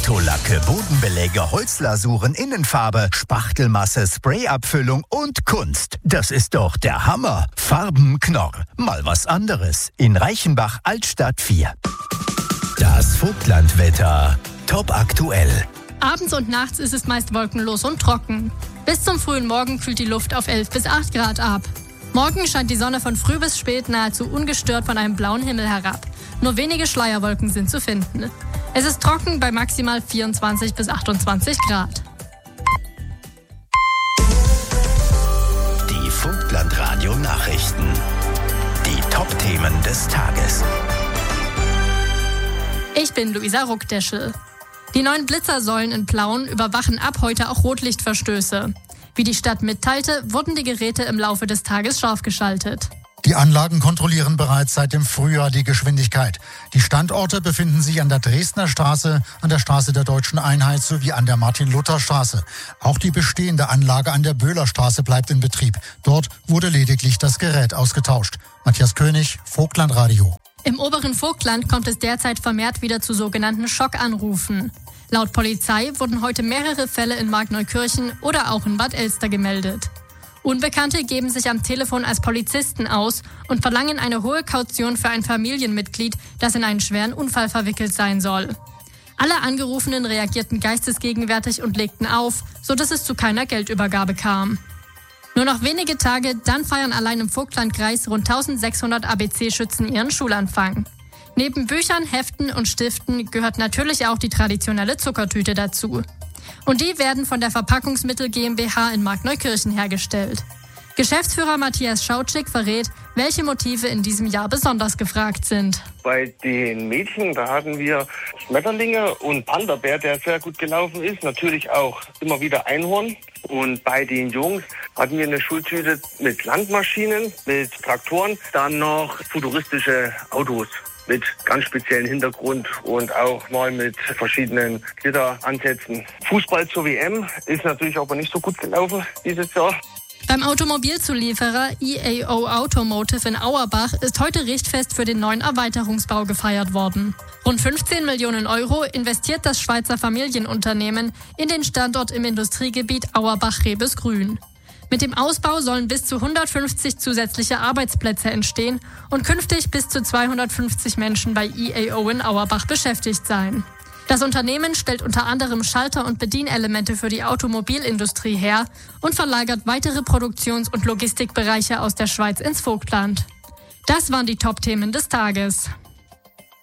Autolacke, Bodenbeläge, Holzlasuren, Innenfarbe, Spachtelmasse, Sprayabfüllung und Kunst. Das ist doch der Hammer. Farbenknorr. Mal was anderes. In Reichenbach, Altstadt 4. Das Vogtlandwetter. Top aktuell. Abends und nachts ist es meist wolkenlos und trocken. Bis zum frühen Morgen kühlt die Luft auf 11 bis 8 Grad ab. Morgen scheint die Sonne von früh bis spät nahezu ungestört von einem blauen Himmel herab. Nur wenige Schleierwolken sind zu finden. Es ist trocken bei maximal 24 bis 28 Grad. Die Vogtlandradio-Nachrichten. Die Top-Themen des Tages. Ich bin Luisa Ruckdeschel. Die neuen Blitzersäulen in Plauen überwachen ab heute auch Rotlichtverstöße. Wie die Stadt mitteilte, wurden die Geräte im Laufe des Tages scharf geschaltet. Die Anlagen kontrollieren bereits seit dem Frühjahr die Geschwindigkeit. Die Standorte befinden sich an der Dresdner Straße, an der Straße der Deutschen Einheit sowie an der Martin-Luther-Straße. Auch die bestehende Anlage an der Böhlerstraße bleibt in Betrieb. Dort wurde lediglich das Gerät ausgetauscht. Matthias König, Vogtlandradio. Im oberen Vogtland kommt es derzeit vermehrt wieder zu sogenannten Schockanrufen. Laut Polizei wurden heute mehrere Fälle in Markneukirchen oder auch in Bad Elster gemeldet. Unbekannte geben sich am Telefon als Polizisten aus und verlangen eine hohe Kaution für ein Familienmitglied, das in einen schweren Unfall verwickelt sein soll. Alle Angerufenen reagierten geistesgegenwärtig und legten auf, sodass es zu keiner Geldübergabe kam. Nur noch wenige Tage, dann feiern allein im Vogtlandkreis rund 1600 ABC-Schützen ihren Schulanfang. Neben Büchern, Heften und Stiften gehört natürlich auch die traditionelle Zuckertüte dazu. Und die werden von der Verpackungsmittel GmbH in Markneukirchen hergestellt. Geschäftsführer Matthias Schautschik verrät, welche Motive in diesem Jahr besonders gefragt sind. Bei den Mädchen, da hatten wir Schmetterlinge und Panda-Bär, der sehr gut gelaufen ist. Natürlich auch immer wieder Einhorn. Und bei den Jungs hatten wir eine Schultüte mit Landmaschinen, mit Traktoren, dann noch futuristische Autos mit ganz speziellen Hintergrund und auch mal mit verschiedenen Glitteransätzen. Fußball zur WM ist natürlich aber nicht so gut gelaufen dieses Jahr. Beim Automobilzulieferer EAO Automotive in Auerbach ist heute Richtfest für den neuen Erweiterungsbau gefeiert worden. Rund 15 Millionen Euro investiert das Schweizer Familienunternehmen in den Standort im Industriegebiet Auerbach-Rebesgrün. Mit dem Ausbau sollen bis zu 150 zusätzliche Arbeitsplätze entstehen und künftig bis zu 250 Menschen bei EAO in Auerbach beschäftigt sein. Das Unternehmen stellt unter anderem Schalter- und Bedienelemente für die Automobilindustrie her und verlagert weitere Produktions- und Logistikbereiche aus der Schweiz ins Vogtland. Das waren die Top-Themen des Tages.